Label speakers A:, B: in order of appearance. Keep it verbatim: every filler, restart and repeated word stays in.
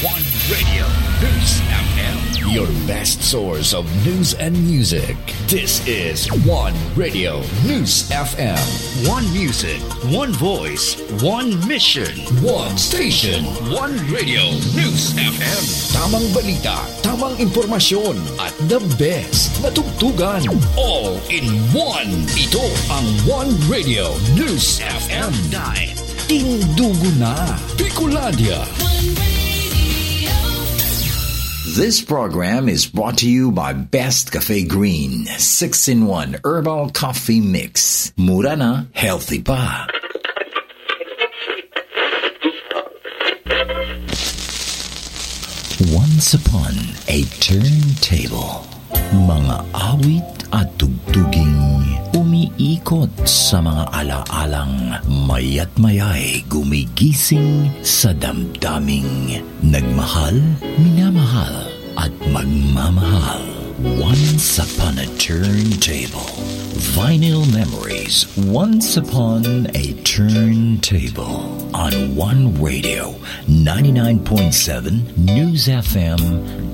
A: One Radio News F M, your best source of news and music. This is One Radio News F M. One music, one voice, one mission, one station, one Radio News F M. Tamang balita, tamang impormasyon, at the best na tugtugan. All in one. Ito ang One Radio News F M. Dahil tindugo na Bicolandia. This program is brought to you by Best Cafe Green six in one Herbal Coffee Mix. Mura na, healthy pa. Once upon a turntable, mga awit at tugtuging umiikot sa mga alaalang maya't maya'y gumigising sa damdaming nagmahal, minamahal at magmamahal. Once upon a turntable. Vinyl memories. Once upon a turntable. On One Radio ninety-nine point seven News F M